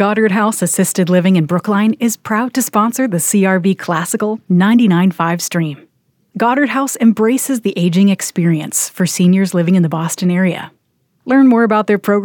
Goddard House Assisted Living in Brookline is proud to sponsor the CRB Classical 99.5 stream. Goddard House embraces the aging experience for seniors living in the Boston area. Learn more about their program